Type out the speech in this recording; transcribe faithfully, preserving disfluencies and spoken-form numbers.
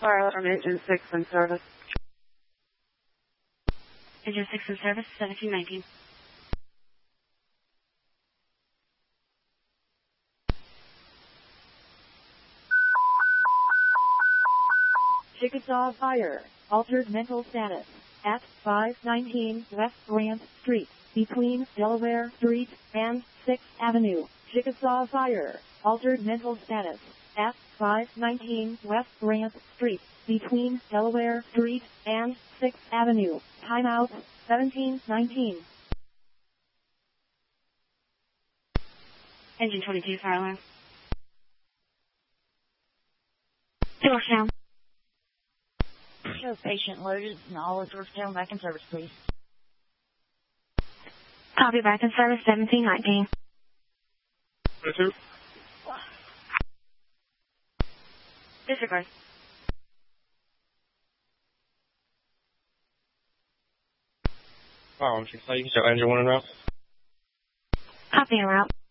Fire from Engine six in service. Engine six in service, seventeen nineteen. Chickasaw Fire, altered mental status, at five nineteen West Grant Street, between Delaware Street and sixth Avenue. Chickasaw Fire, altered mental status, at five nineteen West Grant Street, between Delaware Street and sixth Avenue. Timeout, seventeen nineteen. Engine twenty-two, fire alarm. Door down. Show patient loaded and all the doors down back in service, please. Copy, back in service, seventeen nineteen. Two. Disregard. Oh, I'm just like, so engine one and route. Copy en route.